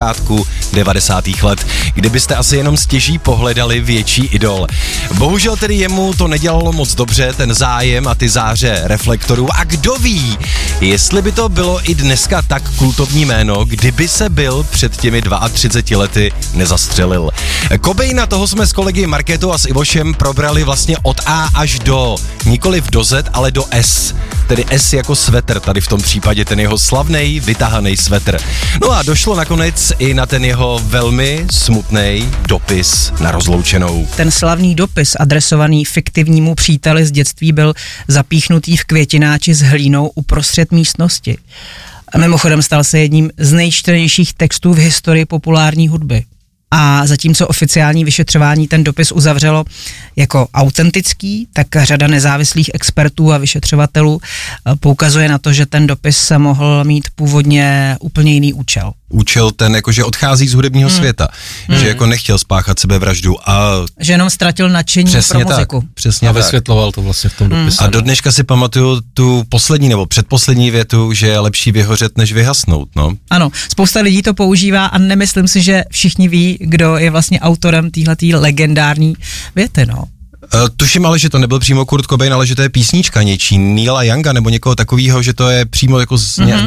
začátku 90. let, kdybyste asi jenom stěží pohledali větší idol. Bohužel tedy jemu to nedělalo moc dobře, ten zájem a ty záře reflektorů. A kdo ví, jestli by to bylo i dneska tak kultovní jméno, kdyby se byl před těmi 32 lety nezastřelil. Cobaina, toho jsme s kolegy Markétou a s Ivošem probrali vlastně od A až do, nikoliv do Z, ale do S. Tedy S jako svetr, tady v tom případě ten jeho slavnej, vytahaný svetr. No a došlo nakonec i na ten jeho velmi smutný dopis na rozloučenou. Ten slavný dopis adresovaný fiktivnímu příteli z dětství byl zapíchnutý v květináči s hlínou uprostřed místnosti. A mimochodem stal se jedním z nejčtenějších textů v historii populární hudby. A zatímco oficiální vyšetřování ten dopis uzavřelo jako autentický, tak řada nezávislých expertů a vyšetřovatelů poukazuje na to, že ten dopis mohl mít původně úplně jiný účel. Účel ten, jako že odchází z hudebního světa, že jako nechtěl spáchat sebevraždu a... Že jenom ztratil nadšení pro muziku. Přesně a vysvětloval to vlastně v tom dopise. A do dneška si pamatuju tu poslední nebo předposlední větu, že je lepší vyhořet, než vyhasnout, no. Ano, spousta lidí to používá a nemyslím si, že všichni ví, kdo je vlastně autorem téhletý legendární věty, no. Tuším ale, že to nebyl přímo Kurt Cobain, ale že to je písnička něčí, Neila Younga nebo někoho takového, že to je přímo jako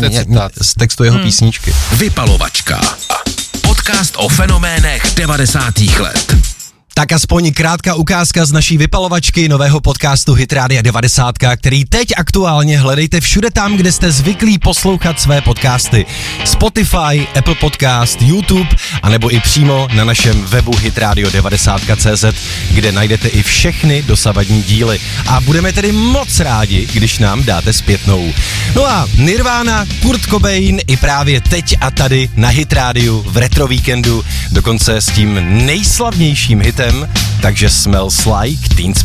z textu jeho písničky. Vypalovačka. Podcast o fenoménech 90. let. Tak aspoň krátká ukázka z naší vypalovačky nového podcastu Hit Rádia 90, který teď aktuálně hledejte všude tam, kde jste zvyklí poslouchat své podcasty. Spotify, Apple Podcast, YouTube, anebo i přímo na našem webu hitradio90.cz, kde najdete i všechny dosavadní díly. A budeme tedy moc rádi, když nám dáte zpětnou. No a Nirvana, Kurt Cobain i právě teď a tady na Hit Rádiu v Retro Víkendu, dokonce s tím nejslavnějším hitem, takže Smells Like Teen Spirit.